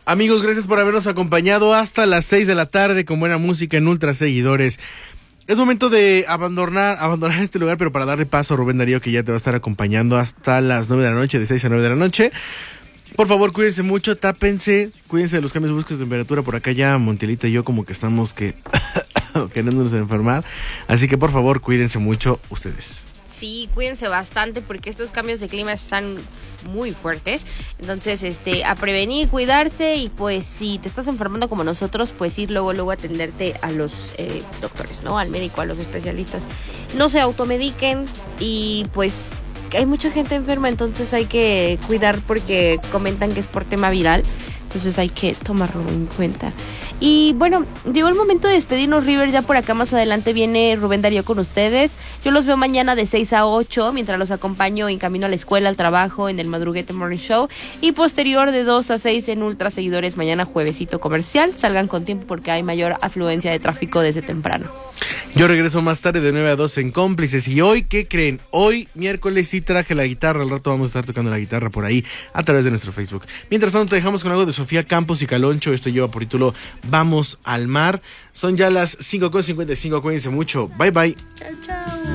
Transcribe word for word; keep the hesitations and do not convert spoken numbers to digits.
Amigos, gracias por habernos acompañado hasta las seis de la tarde con buena música en Ultra Seguidores. Es momento de abandonar, abandonar este lugar, pero para darle paso a Rubén Darío, que ya te va a estar acompañando hasta las nueve de la noche, de seis a nueve de la noche. Por favor, cuídense mucho, tápense, cuídense de los cambios bruscos de temperatura. Por acá ya Montielita y yo como que estamos que queriéndonos enfermar. Así que por favor, cuídense mucho ustedes. Sí, cuídense bastante porque estos cambios de clima están muy fuertes. Entonces, este, a prevenir, cuidarse y pues si te estás enfermando como nosotros, pues ir luego, luego a atenderte a los eh, doctores, ¿no? Al médico, a los especialistas. No se automediquen y pues hay mucha gente enferma, entonces hay que cuidar porque comentan que es por tema viral. Entonces hay que tomarlo en cuenta. Y bueno, llegó el momento de despedirnos, River. Ya por acá más adelante viene Rubén Darío con ustedes. Yo los veo mañana de seis a ocho, mientras los acompaño en camino a la escuela, al trabajo, en el Madruguete Morning Show. Y posterior de dos a seis en Ultra Seguidores, mañana juevesito comercial. Salgan con tiempo porque hay mayor afluencia de tráfico desde temprano. Yo regreso más tarde de nueve a doce en Cómplices. Y hoy, ¿qué creen? Hoy, miércoles, sí traje la guitarra. Al rato vamos a estar tocando la guitarra por ahí a través de nuestro Facebook. Mientras tanto, te dejamos con algo de Sofía Campos y Caloncho. Esto lleva por título Vamos al Mar. Son ya las cinco con cincuenta y cinco. Cuídense mucho. Bye, bye. Chao, chao.